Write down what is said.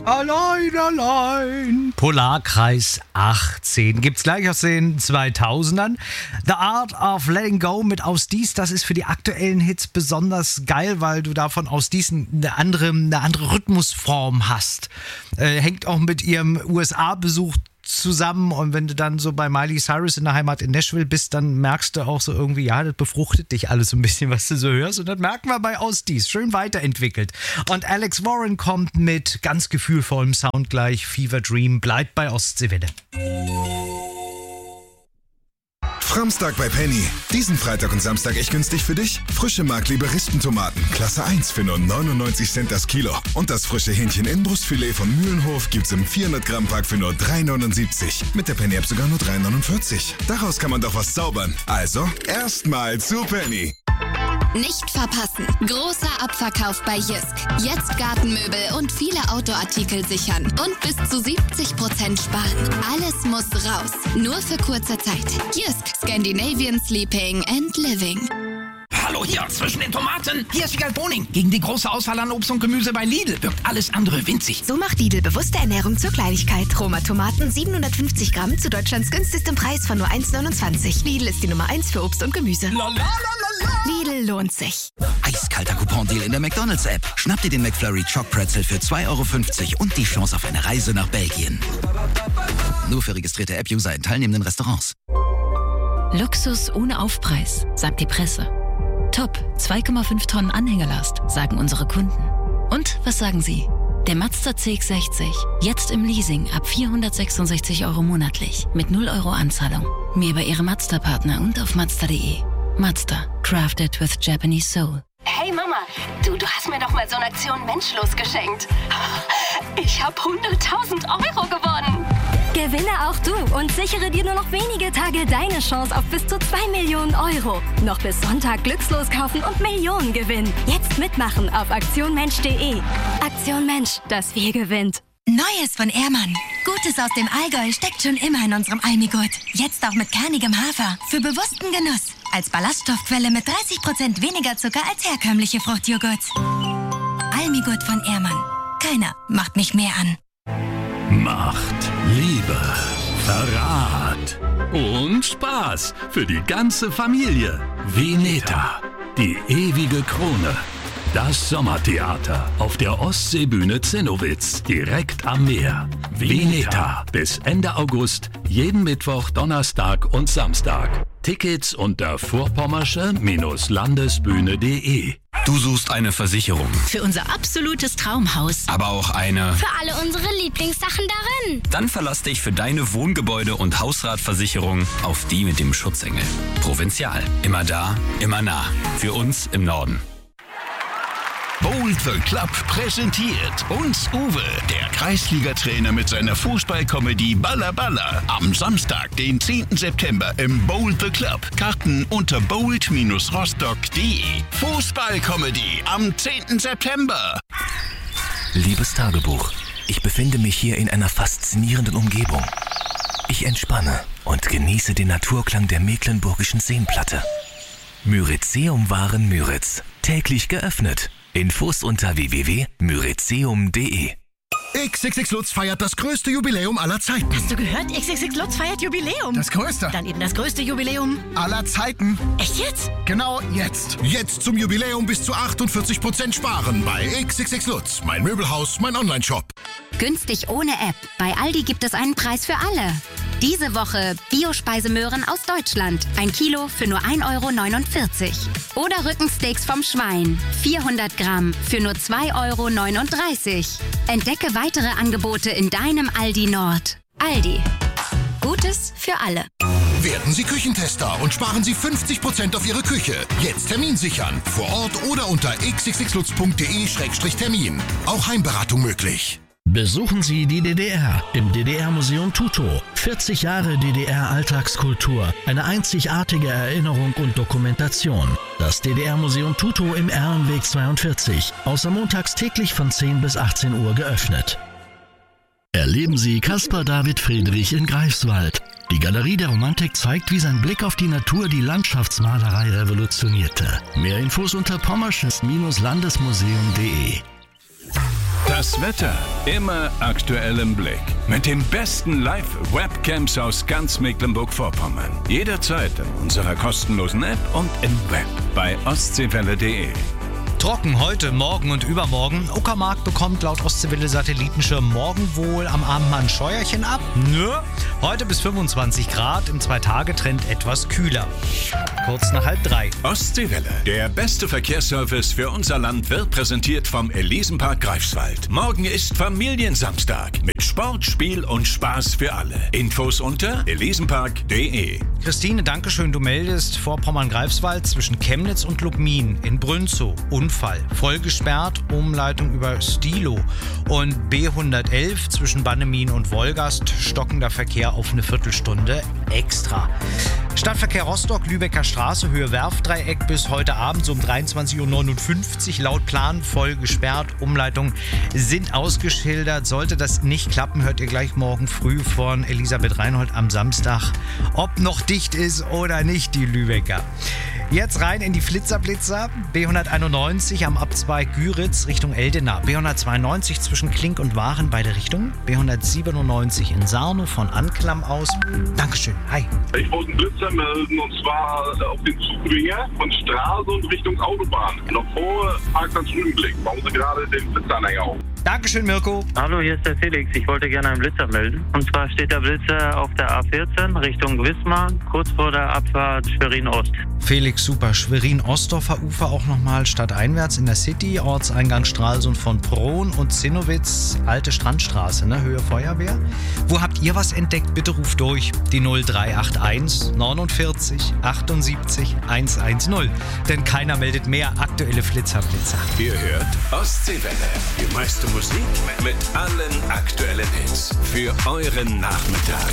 Allein. Polarkreis 18 gibt's gleich aus den 2000ern. The Art of Letting Go mit Aus Dies, das ist für die aktuellen Hits besonders geil, weil du davon Aus Dies eine andere Rhythmusform hast. Hängt auch mit ihrem USA-Besuch zusammen, und wenn du dann so bei Miley Cyrus in der Heimat in Nashville bist, dann merkst du auch so irgendwie, ja, das befruchtet dich alles so ein bisschen, was du so hörst, und das merken wir bei Aus Dies, schön weiterentwickelt. Und Alex Warren kommt mit ganz gefühlvollem Sound gleich, Fever Dream, bleibt bei Ostseewelle. Framstag bei Penny. Diesen Freitag und Samstag echt günstig für dich? Frische Mark-Liberistentomaten, Klasse 1 für nur 99 Cent das Kilo. Und das frische Hähnchen-Innenbrustfilet von Mühlenhof gibt's im 400-Gramm-Pack für nur 3,79. Mit der Penny-App sogar nur 3,49. Daraus kann man doch was zaubern. Also, erstmal zu Penny. Nicht verpassen. Großer Abverkauf bei Jysk. Jetzt Gartenmöbel und viele Outdoor-Artikel sichern. Und bis zu 70% sparen. Alles muss raus. Nur für kurze Zeit. Jysk. Scandinavian Sleeping and Living. Hallo hier, zwischen den Tomaten. Hier ist Wiegald Boning. Gegen die große Auswahl an Obst und Gemüse bei Lidl wirkt alles andere winzig. So macht Lidl bewusste Ernährung zur Kleinigkeit. Roma-Tomaten 750 Gramm zu Deutschlands günstigstem Preis von nur 1,29. Lidl ist die Nummer 1 für Obst und Gemüse. Lidl lohnt sich. Eiskalter Coupon-Deal in der McDonald's-App. Schnapp dir den McFlurry Choc Pretzel für 2,50 € und die Chance auf eine Reise nach Belgien. Nur für registrierte App-User in teilnehmenden Restaurants. Luxus ohne Aufpreis, sagt die Presse. Top, 2,5 Tonnen Anhängerlast, sagen unsere Kunden. Und was sagen Sie? Der Mazda CX-60, jetzt im Leasing ab 466 € monatlich, mit 0 € Anzahlung. Mehr bei Ihrem Mazda-Partner und auf Mazda.de. Mazda, crafted with Japanese soul. Hey Mama, du hast mir doch mal so eine Aktion Menschlos geschenkt. Ich habe 100.000 € gewonnen. Gewinne auch du und sichere dir nur noch wenige Tage deine Chance auf bis zu 2 Millionen €. Noch bis Sonntag glückslos kaufen und Millionen gewinnen. Jetzt mitmachen auf aktionmensch.de. Aktion Mensch, das Wir gewinnt. Neues von Ehrmann. Gutes aus dem Allgäu steckt schon immer in unserem Almigurt. Jetzt auch mit kernigem Hafer. Für bewussten Genuss. Als Ballaststoffquelle mit 30% weniger Zucker als herkömmliche Fruchtjoghurts. Almigurt von Ehrmann. Keiner macht mich mehr an. Macht, Liebe, Verrat und Spaß für die ganze Familie. Vineta, die ewige Krone. Das Sommertheater auf der Ostseebühne Zinnowitz, direkt am Meer. Vineta, bis Ende August, jeden Mittwoch, Donnerstag und Samstag. Tickets unter vorpommersche-landesbühne.de. Du suchst eine Versicherung. Für unser absolutes Traumhaus. Aber auch eine... Für alle unsere Lieblingssachen darin. Dann verlass dich für deine Wohngebäude- und Hausratversicherung auf die mit dem Schutzengel. Provinzial. Immer da, immer nah. Für uns im Norden. Bold the Club präsentiert uns Uwe, der Kreisliga-Trainer mit seiner Fußballkomödie Balla Balla. Am Samstag, den 10. September im Bold the Club. Karten unter bold-rostock.de. Fußballkomödie am 10. September. Liebes Tagebuch, ich befinde mich hier in einer faszinierenden Umgebung. Ich entspanne und genieße den Naturklang der mecklenburgischen Seenplatte. Myrizeum Waren Müritz. Täglich geöffnet. Infos unter www.myrizeum.de. XXX Lutz feiert das größte Jubiläum aller Zeiten. Hast du gehört? XXX Lutz feiert Jubiläum. Das größte. Dann eben das größte Jubiläum aller Zeiten. Echt jetzt? Genau jetzt. Jetzt zum Jubiläum bis zu 48% sparen bei XXX Lutz. Mein Möbelhaus, mein Onlineshop. Günstig ohne App. Bei Aldi gibt es einen Preis für alle. Diese Woche Bio-Speisemöhren aus Deutschland. 1 Kilo für nur 1,49 € Oder Rückensteaks vom Schwein. 400 Gramm für nur 2,39 € Entdecke weitere Angebote in deinem Aldi Nord. Aldi. Gutes für alle. Werden Sie Küchentester und sparen Sie 50% auf Ihre Küche. Jetzt Termin sichern. Vor Ort oder unter xxxlutz.de/Termin. Auch Heimberatung möglich. Besuchen Sie die DDR im DDR-Museum Tutow. 40 Jahre DDR-Alltagskultur, eine einzigartige Erinnerung und Dokumentation. Das DDR-Museum Tutow im Erlenweg 42, außer montags täglich von 10 bis 18 Uhr geöffnet. Erleben Sie Caspar David Friedrich in Greifswald. Die Galerie der Romantik zeigt, wie sein Blick auf die Natur die Landschaftsmalerei revolutionierte. Mehr Infos unter pommersches-landesmuseum.de. Das Das Wetter immer aktuell im Blick. Mit den besten Live-Webcams aus ganz Mecklenburg-Vorpommern. Jederzeit in unserer kostenlosen App und im Web bei ostseewelle.de. Trocken heute, morgen und übermorgen. Uckermark bekommt laut Ostseewelle Satellitenschirm morgen wohl am Abend mal ein Scheuerchen ab. Nö. Heute bis 25 Grad, im 2-Tage-Trend etwas kühler. Kurz nach 2:30. Ostseewelle. Der beste Verkehrsservice für unser Land wird präsentiert vom Elisenpark Greifswald. Morgen ist Familiensamstag mit Sport, Spiel und Spaß für alle. Infos unter elisenpark.de. Christine, dankeschön. Du meldest Vorpommern-Greifswald zwischen Chemnitz und Lubmin in Brünzow. Unfall. Voll gesperrt, Umleitung über Stilo. Und B111 zwischen Bannemin und Wolgast. Stockender Verkehr auf eine Viertelstunde extra. Stadtverkehr Rostock, Lübecker Straße, Höhe Werftdreieck bis heute Abend so um 23:59 Uhr laut Plan voll gesperrt. Umleitungen sind ausgeschildert. Sollte das nicht klappen, hört ihr gleich morgen früh von Elisabeth Reinhold am Samstag, ob noch dicht ist oder nicht, die Lübecker. Jetzt rein in die Flitzerblitzer. B191 am Ab2 Güritz Richtung Eldena. B192 zwischen Klink und Waren, beide Richtungen. B197 in Sarnow von Anklam aus. Dankeschön. Hi. Ich wollte einen Blitzer melden, und zwar auf den Zugringer von Stralsund Richtung Autobahn. Noch vor Parkplatz Rübenblick. Bauen Sie gerade den Blitzanhänger auf. Dankeschön, Mirko. Hallo, hier ist der Felix. Ich wollte gerne einen Blitzer melden. Und zwar steht der Blitzer auf der A14 Richtung Wismar, kurz vor der Abfahrt Schwerin-Ost. Felix, super. Schwerin-Ostdorfer Ufer auch nochmal stadteinwärts in der City. Ortseingang Stralsund von Prohn und Zinnowitz, alte Strandstraße, ne? Höhe Feuerwehr. Wo habt ihr was entdeckt? Bitte ruft durch. Die 0381 49 78 110. Denn keiner meldet mehr aktuelle Flitzerblitzer. Ihr hört Ostseewelle. Die meiste Musik mit allen aktuellen Hits für euren Nachmittag.